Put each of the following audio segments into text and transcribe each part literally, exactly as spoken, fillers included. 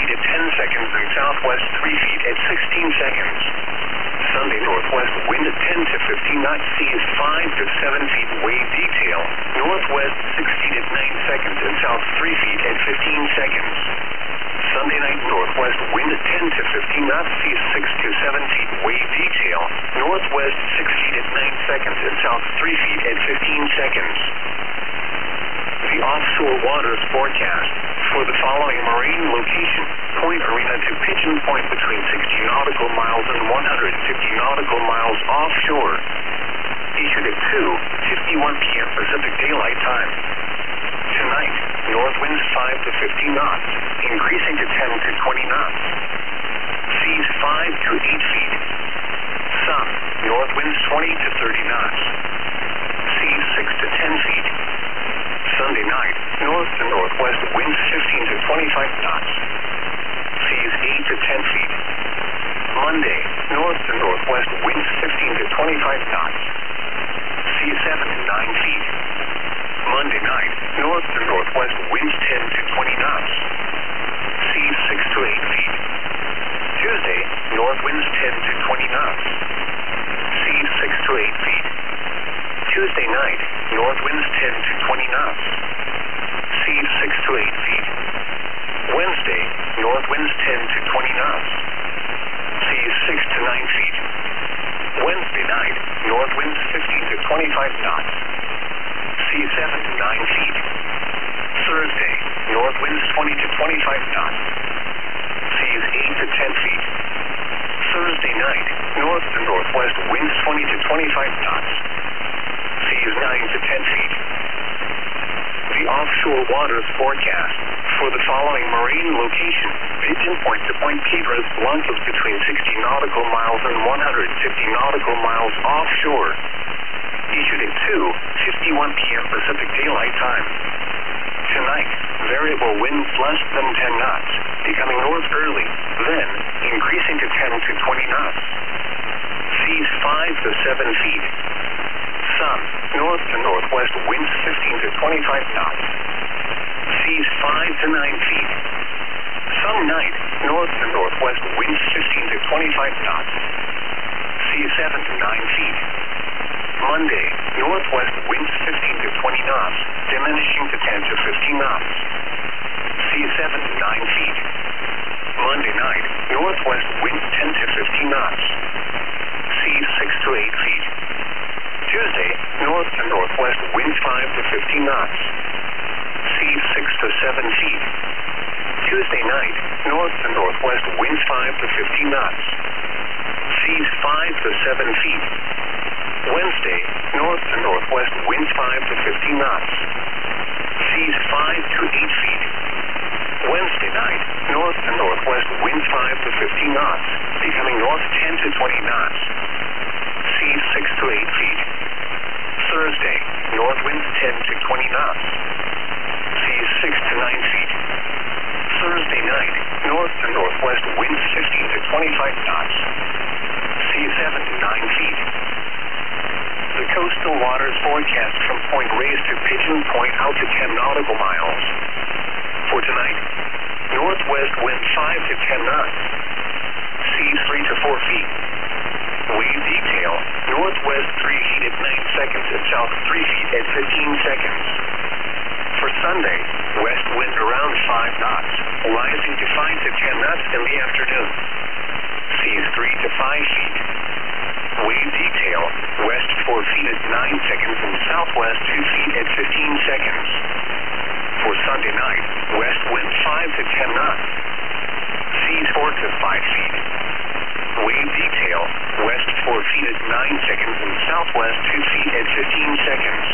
feet at ten seconds and southwest three feet at sixteen seconds. Sunday, northwest wind at ten to fifteen knots, seas five to seven feet, wave detail. Northwest six feet at nine seconds and south three feet at fifteen seconds. Sunday night, northwest wind at ten to fifteen knots, seas six to seven feet, wave detail. Northwest six feet at nine seconds and south three feet at fifteen seconds. The offshore waters forecast for the following marine location: Point Arena to Pigeon Point between sixty nautical miles and one hundred fifty nautical miles offshore. Issued at two fifty-one p m Pacific Daylight Time. Tonight, north winds five to fifteen knots, increasing to ten to twenty knots. Seas five to eight feet. Sun, north winds twenty to thirty knots. Seas six to ten feet. Sunday night, north to northwest winds fifteen to twenty-five knots. Seas eight to ten feet. Monday, north to northwest winds fifteen to twenty-five knots. Seas seven to nine feet. Monday night, north to northwest winds ten to twenty knots. Seas six to eight feet. Tuesday, north winds ten to twenty knots. Seas six to eight feet. Tuesday night, north winds ten to twenty knots. Seas six to eight feet. Wednesday, north winds ten to twenty knots. Seas six to nine feet. Wednesday night, north winds fifteen to twenty-five knots. Seas seven to nine feet. Thursday, north winds twenty to twenty-five knots. Seas eight to ten feet. Thursday night, north to northwest winds twenty to twenty-five knots. Seas nine to ten feet. The offshore waters forecast for the following marine location: Pigeon Point to Point Piedras Blancas between sixty nautical miles and one hundred fifty nautical miles offshore. Issued at two fifty-one p m Pacific Daylight Time. Tonight, variable winds less than ten knots, becoming north early, then increasing to ten to twenty knots. Seas five to seven feet. Sun, north to northwest winds fifteen to twenty-five knots. Seas five to nine feet. Some night, north to northwest winds fifteen to twenty-five knots. Seas seven to nine feet. Monday, northwest winds fifteen to twenty knots, diminishing to ten to fifteen knots. Seas seven to nine feet. Monday night, northwest winds ten to fifteen knots. Seas six to eight feet. Tuesday, north to northwest winds five to fifteen knots. Seas six to seven feet. Tuesday night, north to northwest winds five to fifteen knots. Seas five to seven feet. Wednesday, north to northwest winds five to fifteen knots. Seas five to eight feet. Wednesday night, north to northwest winds five to fifteen knots, becoming north ten to twenty knots. Seas six to eight feet. Thursday, north winds ten to twenty knots. Seas six to nine feet. Thursday night, north to northwest winds fifteen to twenty-five knots. Seas seven to nine feet. The coastal waters forecast from Point Reyes to Pigeon Point out to ten nautical miles. For tonight, northwest wind five to ten knots. Seas three to four feet. Wave detail, northwest three feet at nine seconds and south three feet at fifteen seconds. For Sunday, west wind around five knots, rising to five to ten knots in the afternoon. Seas three to five feet. Wave detail, west four feet at nine seconds and southwest two feet at fifteen seconds. For Sunday night, west wind five to ten knots. Seas four to five feet. Wave detail, west four feet at nine seconds and southwest two feet at fifteen seconds.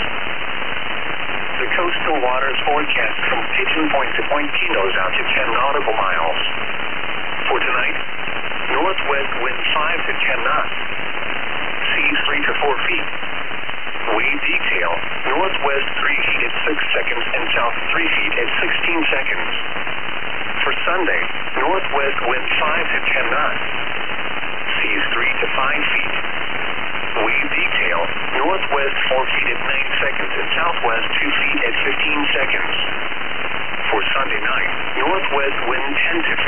The coastal waters forecast from Pigeon Point to Point Pinos out to ten nautical miles. For tonight, northwest wind five to ten knots. Seas three to four feet. Wave detail, northwest three feet at six seconds and south three feet at sixteen seconds. For Sunday, northwest wind five to ten knots. Seas three to five feet. Wave detail, northwest four feet at nine seconds and southwest two feet at fifteen seconds. For Sunday night, northwest wind ten to